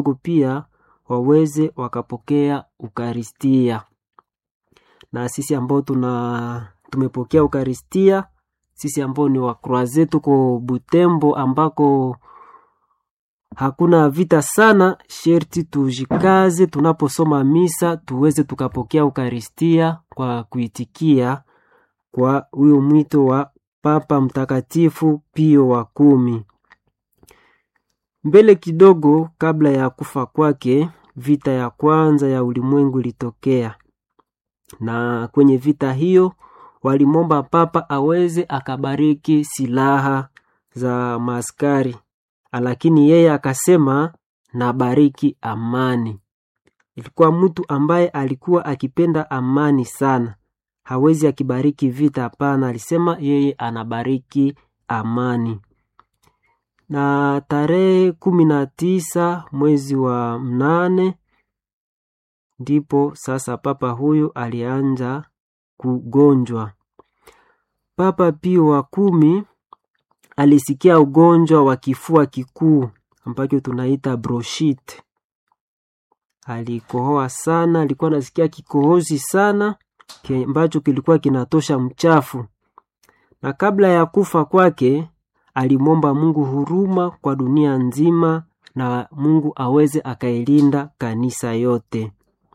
pia waweze wakapokea Ukaristia. Na sisi ambao tumepokea Ukaristia, sisi ambao ni wa Croix tuko Butembo ambako hakuna vita sana, sherti tujikaze tunaposoma misa tuweze tukapokea Ukaristia kwa kuitikia kwa huyo mwito wa Papa Mtakatifu Pio wa 10. Mbele kidogo kabla ya kufa kwake, vita ya kwanza ya ulimwengu ilitokea. Na kwenye vita hiyo walimomba Papa aweze akabariki silaha za maaskari. Lakini yeye akasema nabariki amani. Ilikuwa mtu ambaye alikuwa akipenda amani sana. Hawezi akibariki vita, hapana, alisema yeye anabariki amani. Na tarehe 19 mwezi wa 8 ndipo sasa Papa huyu alianza kugonjwa. Papa Pio wa 10 alisikia ugonjwa wa kifua kikuu ambacho tunaita bronchite. Alikohoa sana, alikuwa anasikia kikohozi sana ambacho kilikuwa kinatosha mchafu. Na kabla ya kufa kwake alimomba Mungu huruma kwa dunia nzima na Mungu aweze akailinda kanisa yote.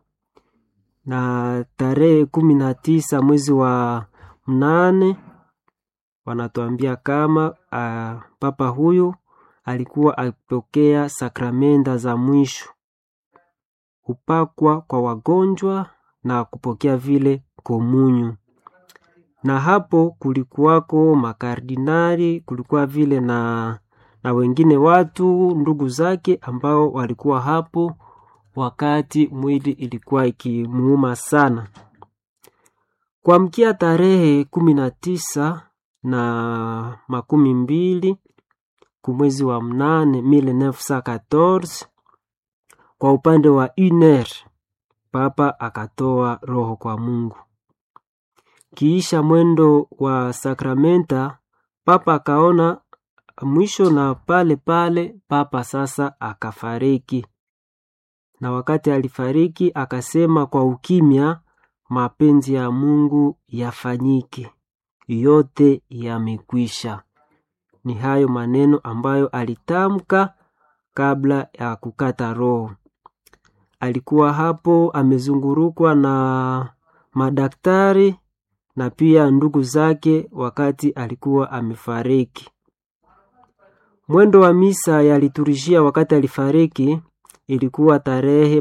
Na tarehe 19 mwezi wa 8 wanatuambia kama Papa huyu alikuwa akipokea sakramenta za mwisho, upakwa kwa wagonjwa na kupokea vile komunyo. Na hapo kulikuwako makardinali, kulikuwa vile na wengine watu ndugu zake ambao walikuwa hapo wakati mwili ilikuwa ikimuuma sana. Kuamkia tarehe 19 na 12 kumwezi wa 8 1914, kwa upande wa UNR, Papa akatoa roho kwa Mungu. Kiisha mwendo wa sakramenta, Papa akaona mwisho na pale Papa sasa akafariki. Na wakati alifariki akasema kwa ukimya, mapenzi ya Mungu yafanyike, yote yamekwisha. Ni hayo maneno ambayo alitamka kabla ya kukata roho. Alikuwa hapo amezungurukwa na madaktari na pia ndugu zake wakati alikuwa amefariki. Mwendo wa misa ya liturujia wakati alifariki ilikuwa tarehe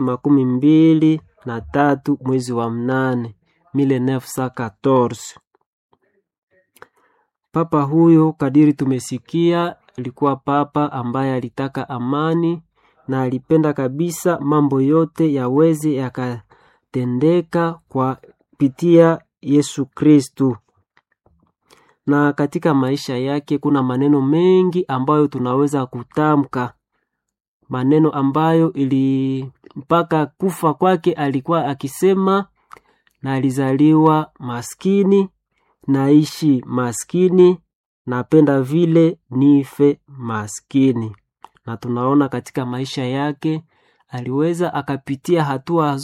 23 mwezi wa 8 1914. Papa huyo kadiri tumesikia alikuwa papa ambaye alitaka amani na alipenda kabisa mambo yote yaweze yakatendeka kwa pitia Yesu Kristu. Na katika maisha yake kuna maneno mengi ambayo tunaweza kutamka, maneno ambayo mpaka kufa kwake alikuwa akisema, na alizaliwa maskini, naishi maskini, napenda vile nife maskini. Na tunaona katika maisha yake aliweza akapitia hatua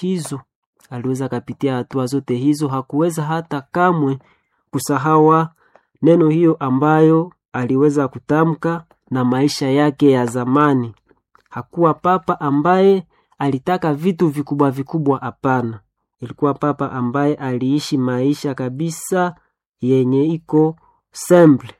zote hizo, hakuweza hata kamwe kusahawa neno hiyo ambayo aliweza kutamka na maisha yake ya zamani. Hakuwa papa ambaye alitaka vitu vikubwa, hapana. Ilikuwa papa ambaye aliishi maisha kabisa yenye iko simple.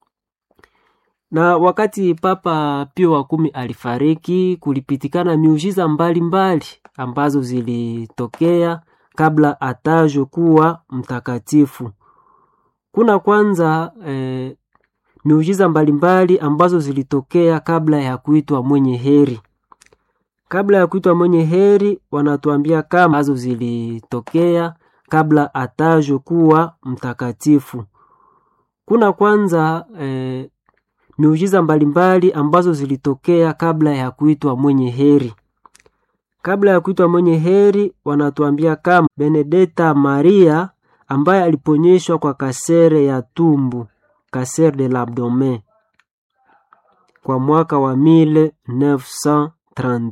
Na wakati Papa Pio wa 10 alifariki, kulipitikana miujiza mbalimbali ambazo zilitokea kabla atajwe kuwa mtakatifu. Kuna kwanza miujiza mbalimbali ambazo zilitokea kabla ya kuitwa mwenye heri. Kabla ya kuitwa mwenye heri wanatuambia kama ambazo zilitokea kabla atajwe kuwa mtakatifu. Kuna kwanza miujiza mbalimbali ambazo zilitokea kabla ya kuitwa mwenye heri. Kabla ya kuitwa mwenye heri wanatuambia kama Benedetta Maria ambaye aliponyeshwa kwa kasere ya tumbu, kasere de l'abdomen, kwa mwaka wa 1938.